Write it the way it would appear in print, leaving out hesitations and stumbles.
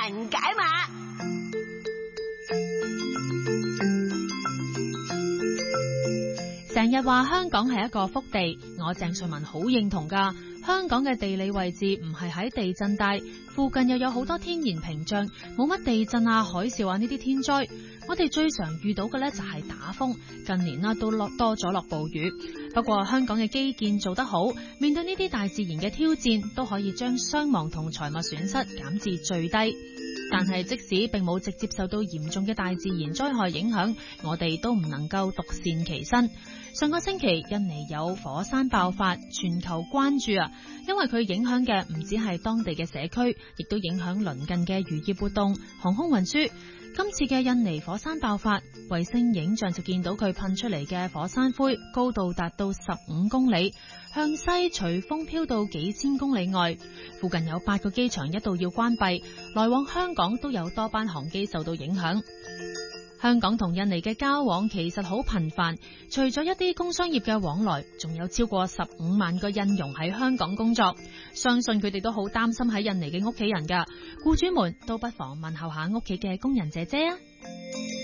神解碼。 成日話香港係一個福地，我鄭瑞文好認同㗎。香港嘅地理位置唔係喺地震帶，附近又有好多天然屏障，冇乜地震啊、海嘯啊呢啲天災。我哋最常遇到嘅呢就係打風，近年都多咗落暴雨。不過香港嘅基建做得好，面對呢啲大自然嘅挑戰，都可以將傷亡同財物損失減至最低。但係即使並冇直接受到嚴重嘅大自然災害影響，我哋都唔能夠獨善其身。上個星期印尼有火山爆發，全球關注啊，因為佢影響嘅唔止係當地嘅社區，亦都影響鄰近嘅漁業活動、航空運輸。今次嘅印尼火山爆發，衛星影像就見到佢噴出嚟嘅火山灰高度達到15公里，向西隨風飄到幾千公里外。附近有8個機場一度要關閉，來往香港都有多班航機受到影響。香港同印尼嘅交往其實好頻繁，除咗一啲工商業嘅往來，仲有超過15萬個印傭喺香港工作。相信佢哋都好擔心喺印尼嘅屋企人㗎，僱主們都不妨問候下屋企嘅工人姐姐啊。